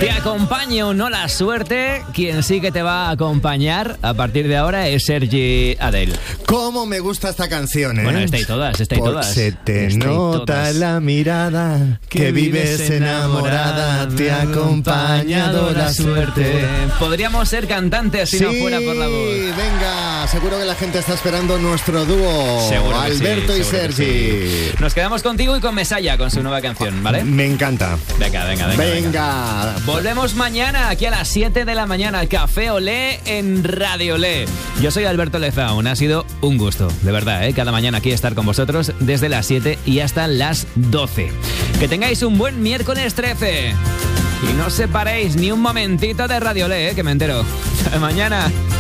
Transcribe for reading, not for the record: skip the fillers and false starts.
Te acompañe o no la suerte, quien sí que te va a acompañar a partir de ahora es Sergi Adel. ¿Cómo me gusta esta canción, eh? Bueno, esta y todas. Se te nota la mirada, que vives enamorada, te ha acompañado la suerte. Podríamos ser cantantes si no fuera por la voz. Venga, seguro que la gente está esperando nuestro dúo, seguro Alberto y Sergi. Sí. Nos quedamos contigo y con Mesaya, con su nueva canción, ¿vale? Me encanta. Venga. Volvemos mañana aquí a las 7 de la mañana, Café Olé en Radio Olé. Yo soy Alberto Lezaun, ha sido un gusto, de verdad, cada mañana aquí estar con vosotros desde las 7 y hasta las 12. Que tengáis un buen miércoles 13 y no os separéis ni un momentito de Radio Olé, que me entero. Hasta mañana.